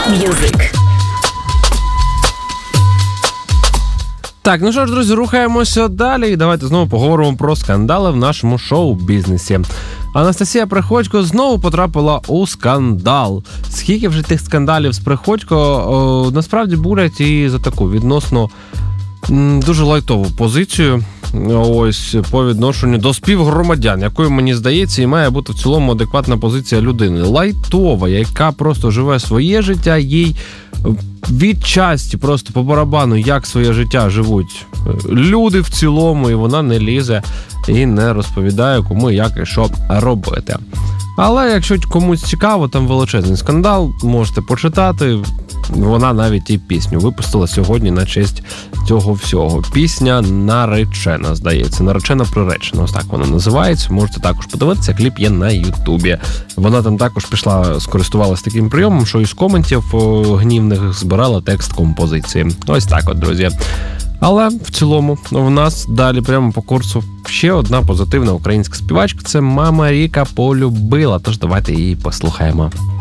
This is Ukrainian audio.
Music. Так, ну що ж, друзі, рухаємося далі і давайте знову поговоримо про скандали в нашому шоу-бізнесі. Анастасія Приходько знову потрапила у скандал. Скільки вже тих скандалів з Приходько насправді бурять і за таку відносно дуже лайтову позицію ось по відношенню до співгромадян, якою, мені здається, і має бути в цілому адекватна позиція людини. Лайтова, яка просто живе своє життя, їй відчасті просто по барабану, як своє життя живуть люди в цілому, і вона не лізе і не розповідає, кому, як і що робити. Але якщо комусь цікаво, там величезний скандал, можете почитати. Вона навіть і пісню випустила сьогодні на честь цього всього. Пісня «Наречена», здається. «Наречена приречена». Ось так вона називається. Можете також подивитися. Кліп є на Ютубі. Вона там також скористувалася таким прийомом, що із коментів гнівних збирала текст композиції. Ось так от, друзі. Але в цілому в нас далі прямо по курсу ще одна позитивна українська співачка. Це Мама Ріка полюбила. Тож давайте її послухаємо.